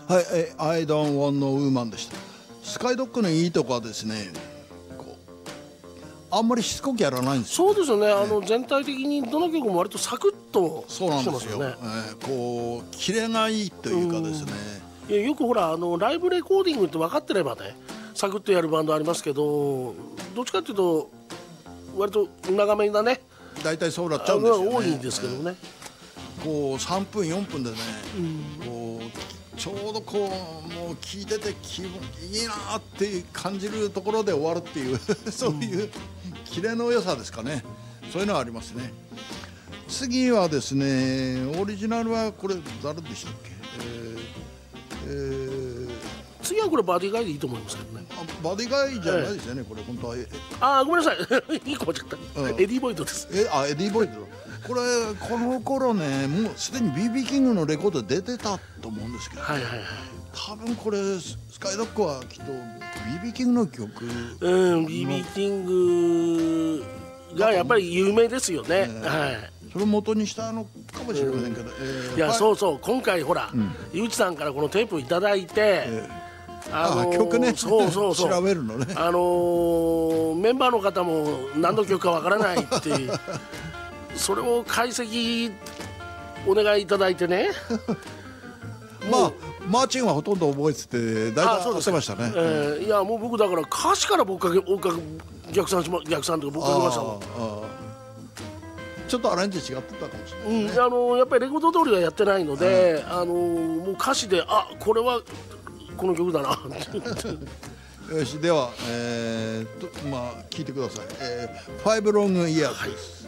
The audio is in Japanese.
はい、I don't want no woman でした。スカイドッグのいいとこはですね、あんまりしつこくやらないんですよ。 そうですよね。全体的にどの曲も割とサクッとしてますよね。 こうキレがいいというかですね。 いやよくほらライブレコーディングって分かってればね、サクッとやるバンドありますけど、どっちかっていうと割と長めなね。 大体そうなっちゃうんですよね。 多いんですけどね。 こう3分4分でね、こうちょうどこうもう聴いてて気分いいなって感じるところで終わるっていうそういうキレの良さですかね。そういうのはありますね。次はですね、オリジナルはこれ誰でしたっけ？ 次はこれバディガイでいいと思いますけどね。 バディガイじゃないですよね、これ本当は。 ごめんなさい1個間違った、エディ・ボイドです。 エディ・ボイドこれこの頃ね、もうすでに BB キングのレコード出てたと思うんですけど、多分これスカイドッグはきっと BB キングの曲、 BB キングがやっぱり有名ですよね。 それを元にしたのかもしれませんけど、 いやそうそう、今回ほら井内さんからこのテープいただいて、 曲ね、 そう調べるのね、 メンバーの方も何の曲かわからないっていうそれを解析お願いいただいてねマーチンはほとんど覚えてて大体合ってましたね。 いやもう僕だから歌詞から僕逆算とか僕かけましたもん。 ちょっとアレンジ違ってたかもしれないですね。 やっぱりレコード通りはやってないので、もう歌詞でこれはこの曲だなよし、では、聞いてください。5 long years です。